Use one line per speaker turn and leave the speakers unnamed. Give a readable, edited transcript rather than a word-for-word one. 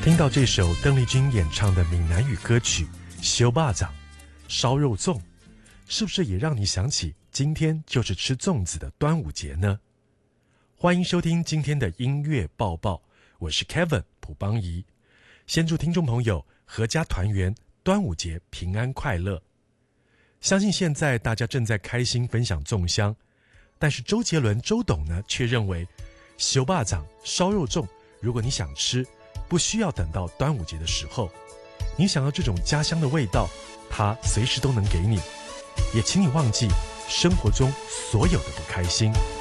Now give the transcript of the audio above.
听到这首邓丽君演唱的闽南语歌曲《烧肉粽》烧肉粽，是不是也让你想起今天就是吃粽子的端午节呢？欢迎收听今天的音乐报报，我是 Kevin 卜邦仪。先祝听众朋友阖家团圆，端午节平安快乐。相信现在大家正在开心分享粽香，但是周杰伦周董呢却认为烧肉粽烧肉粽，如果你想吃，不需要等到端午节的时候，你想要这种家乡的味道，他随时都能给你。也请你忘记生活中所有的不开心。